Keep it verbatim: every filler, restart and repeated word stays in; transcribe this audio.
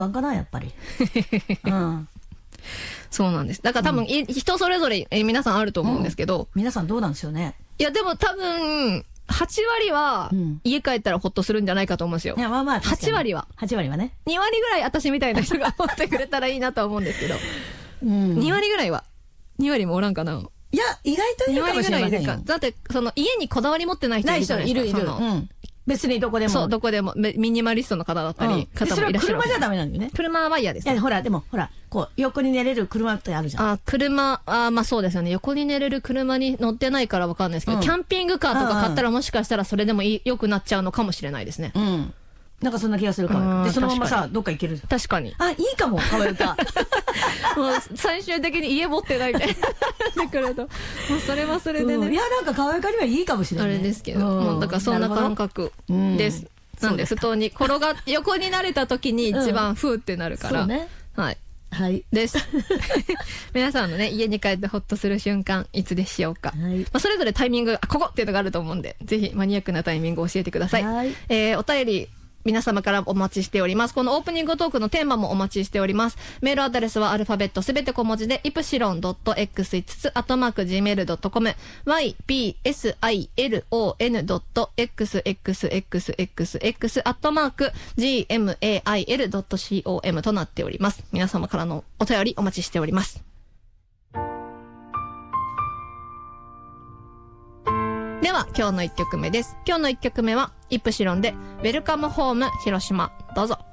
晩かな、やっぱり。うん。 そうなんです。だから多分、うん、人それぞれえ皆さんあると思うんですけど、うん、 皆さんどうなんですよね。 いやでも多分はち割は家帰ったらホッとするんじゃないかと思うんですよ。いやまあまあはち割ははち割はね。 に割ぐらい私みたいな人が持ってくれたらいいなと思うんですけど、うん、に割ぐらいはに割もおらんかな。 いや意外といるかもしれませんよ。 だってその家にこだわり持ってない人いるじゃないですか。 いるいる。うん、別にどこでも。 そう、どこでも。ミニマリストの方だったり、うん、方もいらっしゃる。 車じゃダメなんだよね。 車は嫌です、ね。 いや、ほら、でも、ほら、こう、横に寝れる車ってあるじゃん。 あ、車、あ、まあそうですよね。横に寝れる車に乗ってないからわかんないですけど、うん、キャンピングカーとか買ったらもしかしたらそれでも良くなっちゃうのかもしれないですね。 うん。なんかそんな気がするから。で、そのままさ、どっか行けるじゃん。 確かに。 あ、いいかも、かわゆか。 もう、最終的に家持ってないみたいになってくると。もう、それはそれでね。 うん、いや、なんかかわゆかにはいいかもしれない、ね。 あれですけど。もう、だからそんな感覚です。なんで、布団に転がっ、横になれた時に一番ふーってなるから。 そうね。 はい。 はい。 です。皆さんのね、家に帰ってホッとする瞬間、いつでしょうか。はい。まあ、それぞれタイミング、あ、ここっていうのがあると思うんで、ぜひマニアックなタイミングを教えてください。はい。えー、お便り、皆様からお待ちしております。このオープニングトークのテーマもお待ちしております。メールアドレスはアルファベットすべて小文字で、イプシロン .x いつつ、アットマーク ジーメール ドットコム、ワイピーエスアイエルオーエヌ ドット エックスエックスエックスエックスエックス、アットマーク ジーエムエーアイエル ドット コム となっております。皆様からのお便りお待ちしております。では、今日の一曲目です。今日の一曲目は、イプシロンで、ウェルカムホーム広島。どうぞ。